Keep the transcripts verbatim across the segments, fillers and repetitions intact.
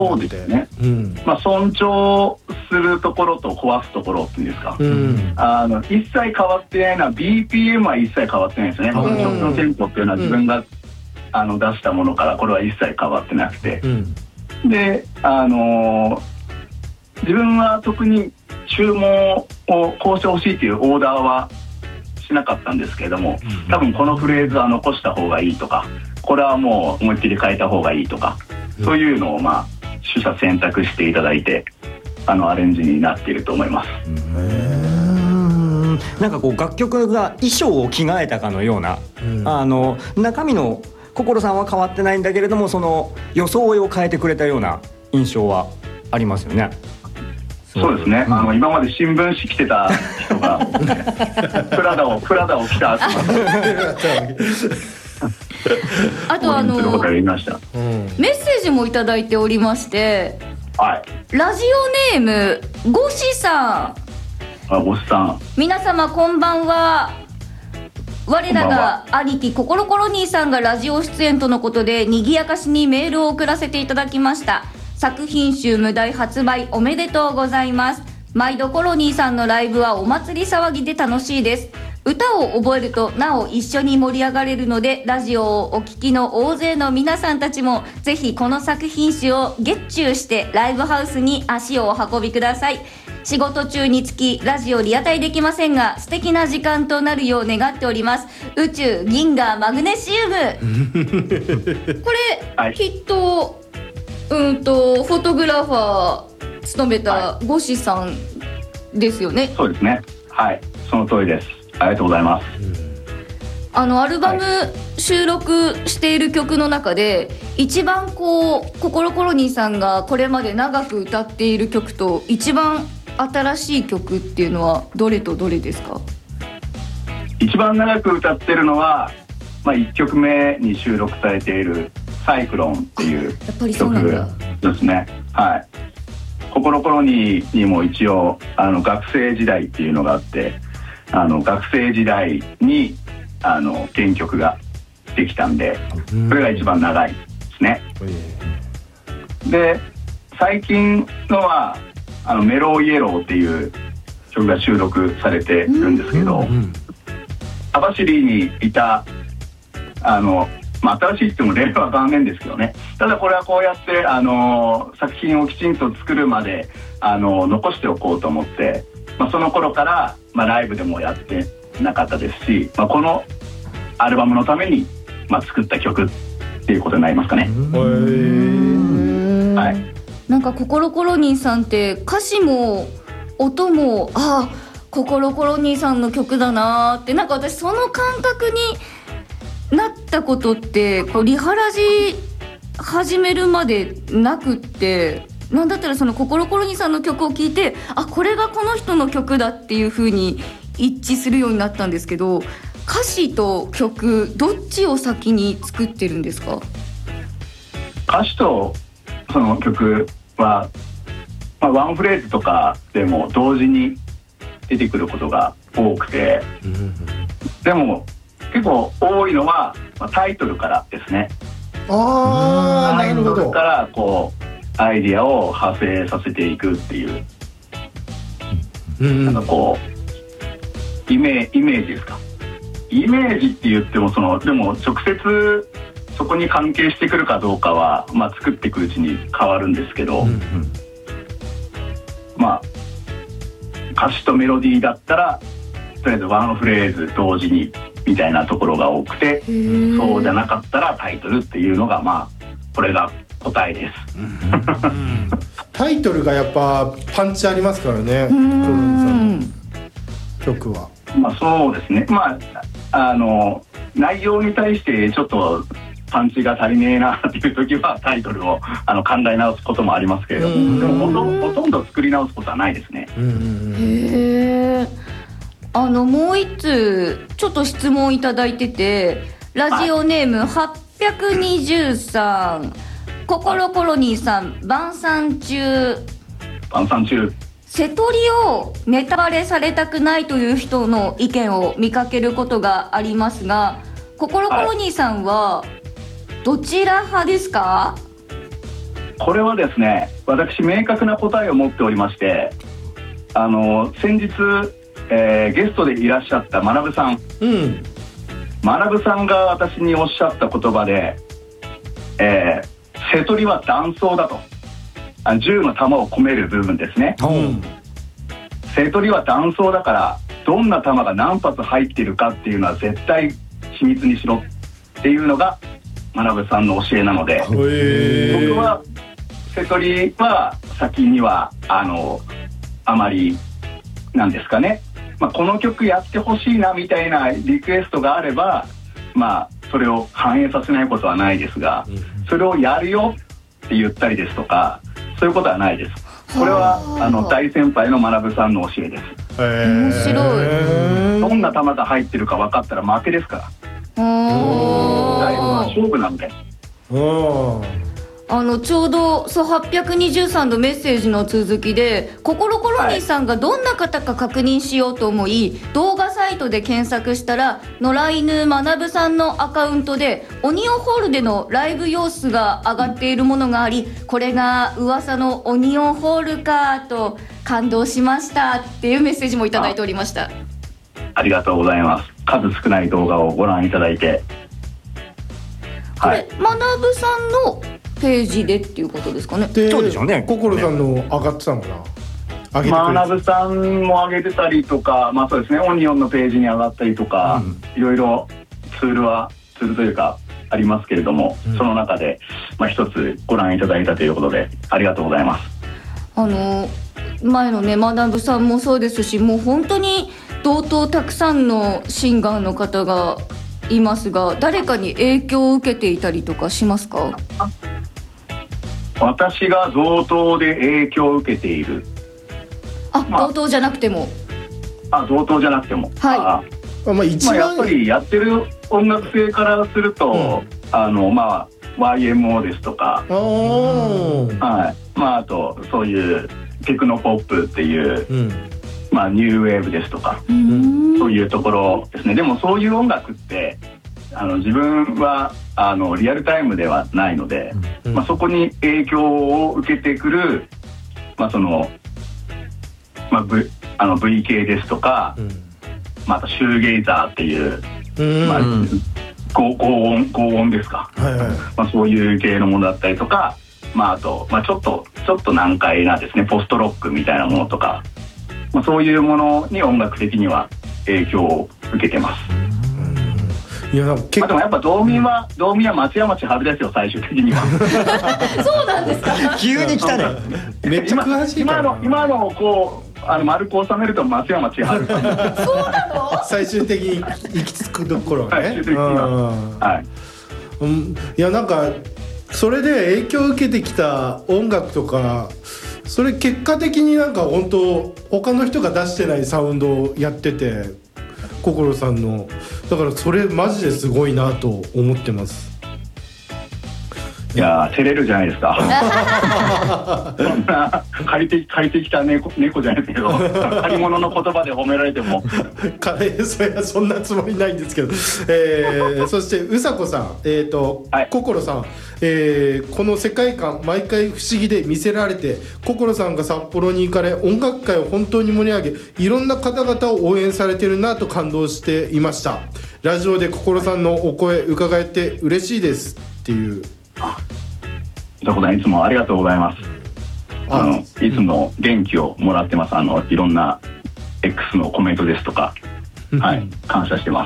そうですね、うん、まあ、尊重するところと壊すところっていうんですか、うん、あの一切変わってないのは ビーピーエム は一切変わってないですね、うん、曲のテンポっていうのは自分が、うん、あの出したものからこれは一切変わってなくて、うん、で、あのー、自分は特に注文をこうしてほしいというオーダーはしなかったんですけれども、多分このフレーズは残した方がいいとか、これはもう思いっきり変えた方がいいとか、そういうのをまあ取捨選択していただいて、あのアレンジになっていると思います。 うーん、なんかこう楽曲が衣装を着替えたかのような、うん、あの中身の心さんは変わってないんだけれども、その装いを変えてくれたような印象はありますよね。 そうですね、うん、あの今まで新聞紙着てた人がプラダをプラダを着たあとあのメッセージもいただいておりまして、 はい、 ラジオネームゴシさん。 あ、ゴシさん、 皆様こんばんは。我らが兄貴ココロコロ兄さんがラジオ出演とのことでにぎやかしにメールを送らせていただきました。作品集無題発売おめでとうございます。毎度コロニーさんのライブはお祭り騒ぎで楽しいです。歌を覚えるとなお一緒に盛り上がれるので、ラジオをお聞きの大勢の皆さんたちもぜひこの作品集をゲッチューしてライブハウスに足をお運びください。仕事中につきラジオリアタイできませんが、素敵な時間となるよう願っております。宇宙銀河マグネシウムこれ、はい、きっとうんとフォトグラファー務めたゴシさんですよね、はい、 そうですね、はい、その通りです。ありがとうございます。 あのアルバム収録している曲の中で、はい、一番こうココロコロニーさんがこれまで長く歌っている曲と一番新しい曲っていうのはどれとどれですか？ 一番長く歌ってるのは、まあ、いっきょくめに収録されているサイクロンっていう曲ですね。はい。ココロコロニーにも一応あの学生時代っていうのがあって、あの学生時代にあの原曲ができたんで、それが一番長いですね。で、最近のはあのメローイエローっていう曲が収録されてるんですけど、網走にいたあのまあ、新しいって言っても令和元年ですけどね。ただこれはこうやって、あのー、作品をきちんと作るまで、あのー、残しておこうと思って、まあ、その頃から、まあ、ライブでもやってなかったですし、まあ、このアルバムのために、まあ、作った曲っていうことになりますかね。 はい、なんかココロコロニーさんって歌詞も音もあココロコロニーさんの曲だなって、なんか私その感覚になったことってこうリハラジ始めるまでなくって、なんだったらそのココロコロニーさんの曲を聴いて、あこれがこの人の曲だっていう風に一致するようになったんですけど、歌詞と曲どっちを先に作ってるんですか？ 歌詞とその曲は、まあ、ワンフレーズとかでも同時に出てくることが多くて、でも結構多いのは、まあ、タイトルからですね。 ああ、 タイトルからこうアイディアを派生させていくっていう、うん、なんかこうイメイメージですか。イメージって言ってもそのでも直接そこに関係してくるかどうかは、まあ、作っていくうちに変わるんですけど、うんうん、まあ歌詞とメロディーだったらとりあえずワンフレーズ同時にみたいなところが多くて、そうじゃなかったらタイトルっていうのがまあこれが答えです、うん、 タイトルがやっぱパンチありますからね、コロニーさんの曲は。 まあそうですね、まああの内容に対してちょっとパンチが足りねえなっていう時はタイトルをあの考え直すこともありますけれども、でもほとんど、ほとんど作り直すことはないですね。 へえ。あのもう一通ちょっと質問いただいてて、ラジオネームはっぴゃくにじゅうさん、ココロコロニーさん晩餐中晩餐中瀬戸りをネタバレされたくないという人の意見を見かけることがありますが、ココロコロニーさんはどちら派ですか？ これはですね、私明確な答えを持っておりまして、あの先日、えー、ゲストでいらっしゃったまなぶさん、うん、まなぶさんが私におっしゃった言葉で、えー、瀬戸りは弾倉だと、あ銃の弾を込める部分ですね、うん、瀬戸りは弾倉だからどんな弾が何発入っているかっていうのは絶対秘密にしろっていうのがまなぶさんの教えなので、僕は瀬戸りは先にはあのあまりなんですかね、まあ、この曲やってほしいなみたいなリクエストがあれば、まあそれを反映させないことはないですが、それをやるよって言ったりですとかそういうことはないです。これはあの大先輩のまなぶさんの教えです。 面白い。どんな球が入ってるか分かったら負けですから。ライブは勝負なんで。 あのちょうどそうはっぴゃくにじゅうさんのメッセージの続きでココロコロニーさんがどんな方か確認しようと思い、はい、動画サイトで検索したら野良犬まなぶさんのアカウントでオニオンホールでのライブ様子が上がっているものがあり、これが噂のオニオンホールかと感動しましたっていうメッセージもいただいておりました。 あ, ありがとうございます。数少ない動画をご覧いただいて、 これ、はい、まなぶさんのページでっていうことですかね。 そうでしょうね。 心さんの上がってたのかな。 まなぶさんも上げてたりとか、まあそうですね、オニオンのページに上がったりとか、うん、いろいろツールはツールというかありますけれども、うん、その中で、まあ、一つご覧いただいたということでありがとうございます。 あの前のねまなぶさんもそうですし、もう本当に同等たくさんのシンガーの方がいますが、誰かに影響を受けていたりとかしますか？ 私が同等で影響を受けている。 あ、まあ、同等じゃなくても。 あ、同等じゃなくても。 はい。 ああ、まあ、一番、まあ、やっぱりやってる音楽性からすると、うん、あのまあ ワイエムオー ですとか、はい、まああとそういうテクノポップっていう、うん、まあニューウェーブですとか、うん、そういうところですね。でもそういう音楽ってあの自分はあのリアルタイムではないので、うんまあ、そこに影響を受けてくる、まあそのまあ、v, あの ブイケー ですとか、うんまあ、あとシューゲイザーっていう、うんまあ、高, 高音高音ですか、はいはいまあ、そういう系のものだったりとか、まあ、あと、まあ、ちょっとちょっと難解なですねポストロックみたいなものとか、まあ、そういうものに音楽的には影響を受けてます。 いや、 結構まあ、でもやっぱ道民は、うん、道民は松山千春ですよ最終的には。 そうなんですか。 急に来たね。 めっちゃ詳しいから今の今のこうあの丸く収めると松山千春。そうなの？ 最終的に行き着くところはね。 最終的には。はい。 うん、いやなんかそれで影響を受けてきた音楽とか、それ結果的になんか本当他の人が出してないサウンドをやってて。心さんのだからそれマジですごいなと思ってます。 いやー照れるじゃないですか。そんな借りて借りてきた 猫, 猫じゃないですけど借り物の言葉で褒められてもそれはそんなつもりないんですけど、えー、そしてうさこさん、えーとはい、心さん、えー、この世界観毎回不思議で見せられて、心さんが札幌に行かれ音楽界を本当に盛り上げいろんな方々を応援されてるなと感動していました。ラジオで心さんのお声伺えて嬉しいですっていう。 いとこさんいつもありがとうございます。あのいつも元気をもらってます。あのいろんな X のコメントですとか、はい、感謝してます。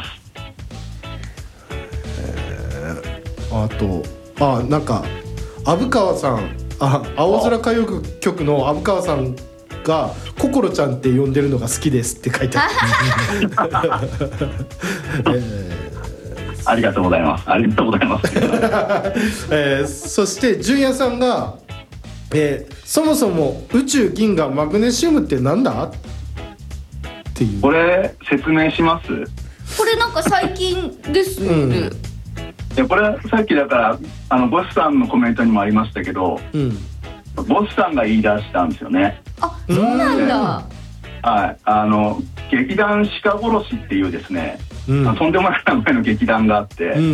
えー、あとあなんか虻川さん、あ青空歌謡曲の虻川さんが心ちゃんって呼んでるのが好きですって書いてある。えーありがとうございます。ありがとうございます。 えー、そして純也さんが、えー、そもそも宇宙銀河マグネシウムってなんだっていう。 これ説明します。 これなんか最近ですよね。うん、いやこれさっきだからあのボスさんのコメントにもありましたけど、うん、ボスさんが言い出したんですよね。 あ、そうなんだ。 はい、あの劇団鹿殺しっていうですね、うん、とんでもない名前の劇団があって、うん、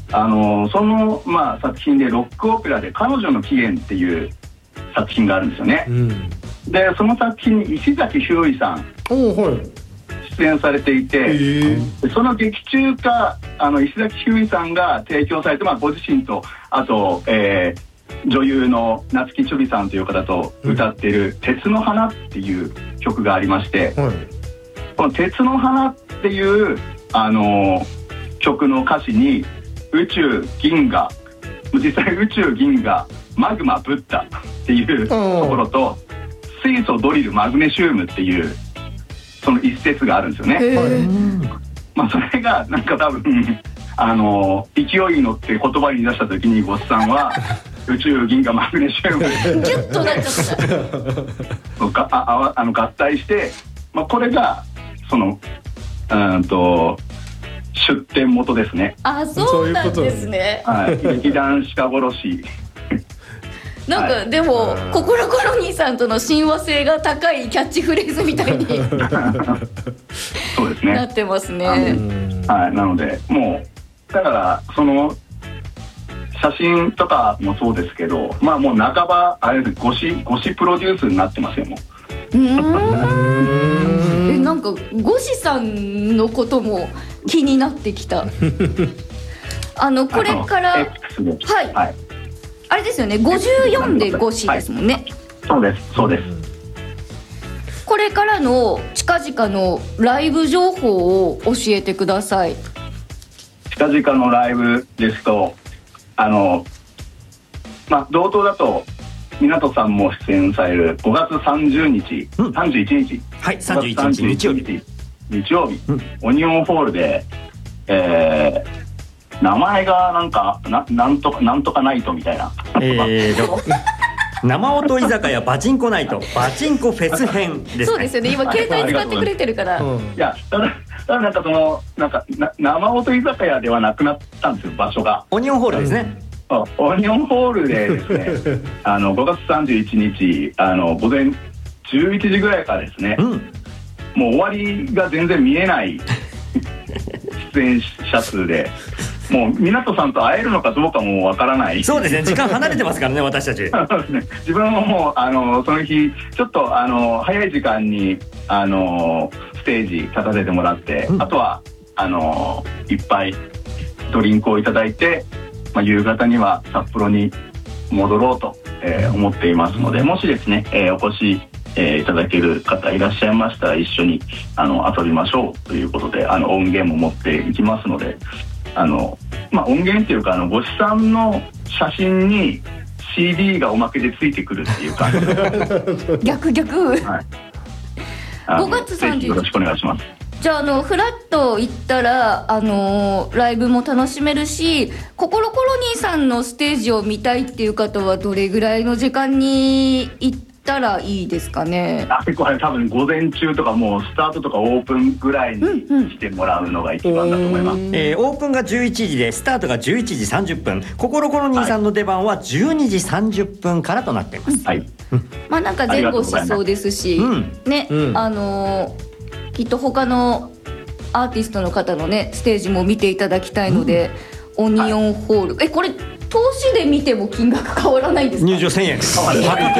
あのその、まあ、作品でロックオペラで「彼女の起源」っていう作品があるんですよね、うん、でその作品に石崎ひゅーいさん出演されていて、その劇中かあの石崎ひゅーいさんが提供されて、まあ、ご自身とあと、えー、女優の夏木ちょびさんという方と歌っている「鉄の花」っていう曲がありまして、うん、この「鉄の花」っていうあの曲の歌詞に宇宙銀河、実際宇宙銀河マグマブッダっていうところと水素ドリルマグネシウムっていうその一節があるんですよね。まあそれがなんか多分あの勢いに乗って言葉に出した時にゴスさんは宇宙銀河マグネシウムギュッとなっちゃったああの合体して、まあ、これがそのうんと出典元ですね。 あ、そうなんですね。 はい、劇団鹿殺しなんか、はい、でもココロコロニーさんとの親和性が高いキャッチフレーズみたいにそうですね、 なってますね。 はい、なのでもうだからその写真とかもそうですけど、まあもう半ばあれです、ゴシゴシプロデュースになってますよもう。うーんえなんかゴシさんのことも気になってきたあのこれからはい、はい、あれですよね、ごじゅうよんでゴシですもんね、はい、 そうですそうです。 これからの近々のライブ情報を教えてください。 近々のライブですとあのまあ同等だと湊さんも出演されるごがつさんじゅうにち、うん、さんじゅういちにち、 はい、さんじゅういちにち日曜日日曜日、うん、オニオンホールで、えー、名前がなんか な, なんとかなんとかナイトみたいな、 えー生音居酒屋バチンコナイトバチンコフェス編ですね。 そうですよね、今携帯使ってくれてるから、うん、 いやただただなんかそのなんかな生音居酒屋ではなくなったんですよ、場所が。 オニオンホールですね、 うん、オニオンホールでですねあのごがつさんじゅういちにちあの午前じゅういちじぐらいからですね、うん、もう終わりが全然見えない出演者数でもう湊さんと会えるのかどうかもわからない。 そうですね、時間離れてますからね私たちそうですね、自分ももうあのその日ちょっとあの早い時間にあのステージ立たせてもらって、うん、あとはあのいっぱいドリンクをいただいて、まあ、夕方には札幌に戻ろうと、えー、思っていますので、もしですね、えー、お越し、えー、いただける方いらっしゃいましたら一緒にあの遊びましょうということで、あの音源も持っていきますので、あの、まあ、音源っていうかあのご資産の写真に シーディー がおまけでついてくるっていう感じ逆逆、はい、ごがつさんじゅういちにちよろしくお願いします。 じゃあ、あのフラッと行ったら、あのー、ライブも楽しめるし、ココロコロニーさんのステージを見たいっていう方はどれぐらいの時間に行ったらいいですかね。 あ、結構多分午前中とかもうスタートとかオープンぐらいにしてもらうのが一番だと思います、うんうん、 えー、オープンがじゅういちじでスタートがじゅういちじさんじゅっぷん、ココロコロニーさんの出番はじゅうにじさんじゅっぷんからとなっています、 はい、 まあなんか前後しそうですし、うん、ね、うん、あのー、きっと他のアーティストの方のねステージも見ていただきたいので、うん、オニオンホール、はい、えこれ投資で見ても金額変わらないんですか。 入場せんえんです破格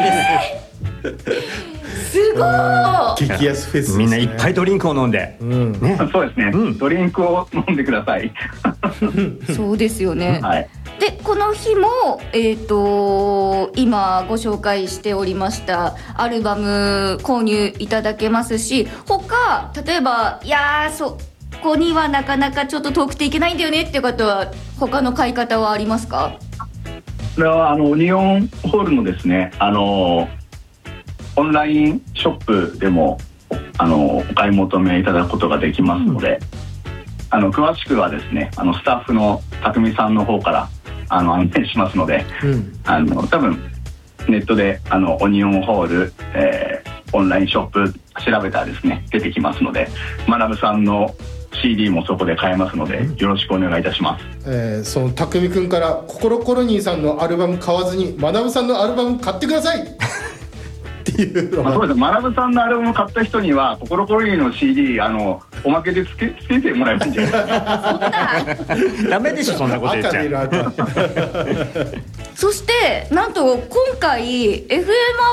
ですすごい激安フェスですね。 みんないっぱいドリンクを飲んで、うん、 ね、そうですね、うん、ドリンクを飲んでくださいそうですよね、 はい、 でこの日も、えーと、今ご紹介しておりましたアルバム購入いただけますし、他例えばいやーそこにはなかなかちょっと遠くていけないんだよねっていう方は他の買い方はありますか。 これはあのオニオンホールのですね、あのオンラインショップでもあのお買い求めいただくことができますので、うん、あの詳しくはですね、あのスタッフの匠さんの方からあの案内しますので、うん、あの多分ネットであのオニオンホール、えー、オンラインショップ調べたらですね出てきますので、学さんの シーディー もそこで買えますのでよろしくお願いいたします、 えー、その匠くんからココロコロニーさんのアルバム買わずに学さんのアルバム買ってくださいっていうのは、 まあ、そうです。学さんのアルバムを買った人にはココロコロニーの シーディー あのおまけでつけつけてもらえばいいんじゃないですか。 ダメでしょそんなこと言っちゃう。 赤出る赤そしてなんと今回 エフエム